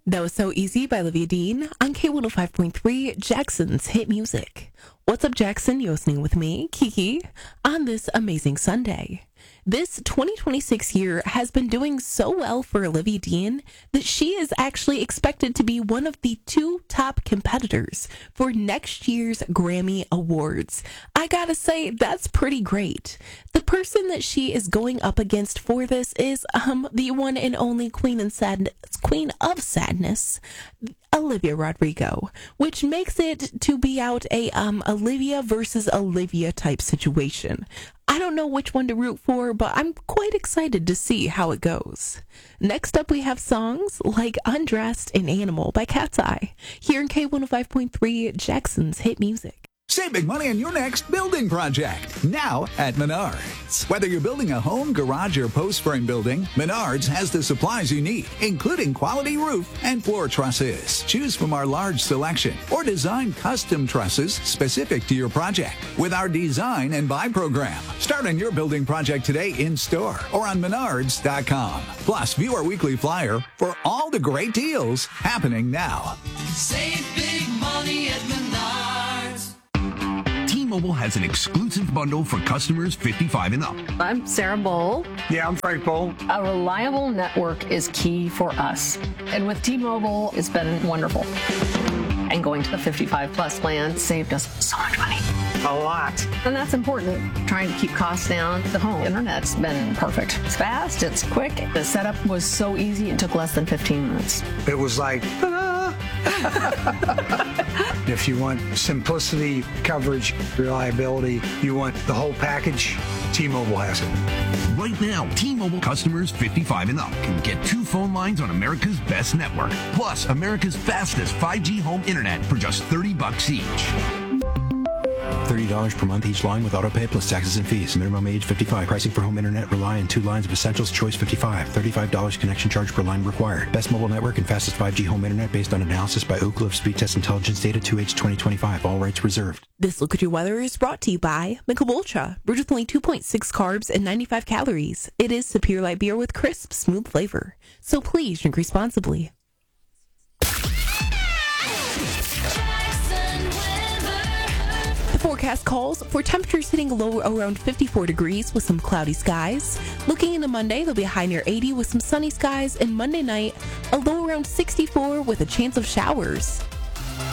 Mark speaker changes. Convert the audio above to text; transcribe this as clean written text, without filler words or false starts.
Speaker 1: That was So Easy by Olivia Dean on K105.3, Jackson's Hit Music. What's up, Jackson? You're listening with me, Kiki, on this amazing Sunday. This 2026 year has been doing so well for Olivia Dean that she is actually expected to be one of the two top competitors for next year's Grammy Awards. I gotta say, that's pretty great. The person that she is going up against for this is the one and only Queen of Sadness, Olivia Rodrigo, which makes it to be out a Olivia versus Olivia type situation. I don't know which one to root for, but I'm quite excited to see how it goes. Next up, we have songs like Undressed and Animal by Cat's Eye, here in K105.3, Jackson's Hit Music.
Speaker 2: Save big money on your next building project, now at Menards. Whether you're building a home, garage, or post frame building, Menards has the supplies you need, including quality roof and floor trusses. Choose from our large selection or design custom trusses specific to your project with our Design and Buy program. Start on your building project today in store or on Menards.com. Plus, view our weekly flyer for all the great deals happening now.
Speaker 3: Save big money at Menards.
Speaker 4: T-Mobile has an exclusive bundle for customers 55 and up.
Speaker 5: I'm Sarah Bowl.
Speaker 6: Yeah, I'm Frank Bowl.
Speaker 5: A reliable network is key for us. And with T-Mobile, it's been wonderful. And going to the 55 plus plan saved us so much money.
Speaker 6: A lot.
Speaker 5: And that's important. Trying to keep costs down. The home internet's been perfect. It's fast, it's quick. The setup was so easy, it took less than 15 minutes.
Speaker 6: It was like, If you want simplicity, coverage, reliability, you want the whole package, T-Mobile has it.
Speaker 4: Right now, T-Mobile customers 55 and up can get 2 phone lines on America's best network, plus America's fastest 5G home internet for just $30 each.
Speaker 7: $30 per month each line with autopay plus taxes and fees. Minimum age 55. Pricing for home internet rely on 2 lines of essentials. Choice 55. $35 connection charge per line required. Best mobile network and fastest 5G home internet based on analysis by Ookla of Speed Test Intelligence data 2H 2025. All rights reserved.
Speaker 1: This Look at Your Weather is brought to you by Michelob Ultra, brewed with only 2.6 carbs and 95 calories. It is Superior Light beer with crisp, smooth flavor. So please drink responsibly. Forecast calls for temperatures hitting a low around 54 degrees with some cloudy skies. Looking into Monday, there'll be a high near 80 with some sunny skies, and Monday night, a low around 64 with a chance of showers.